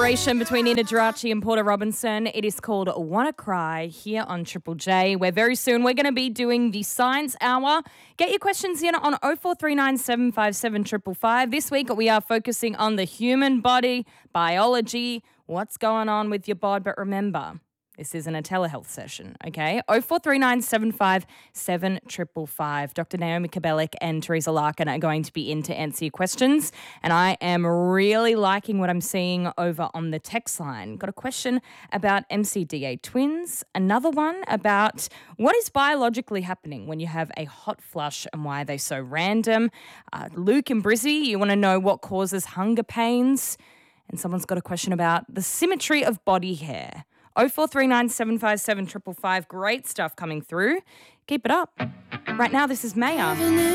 Between Nina Geraci and Porter Robinson. It is called Wanna Cry here on Triple J, where very soon we're going to be doing the Science Hour. Get your questions in on 0439 757 555. This week we are focusing on the human body, biology, what's going on with your bod. But remember, this isn't a telehealth session, okay? 0439 757 555. Dr. Naomi Kabelic and Teresa Larkin are going to be in to answer your questions. And I am really liking what I'm seeing over on the text line. Got a question about MCDA twins. Another one about what is biologically happening when you have a hot flush and why are they so random. Luke and Brizzy, you want to know what causes hunger pains. And someone's got a question about the symmetry of body hair. 0439 757 555. Great stuff coming through. Keep it up. Right now, this is Maya.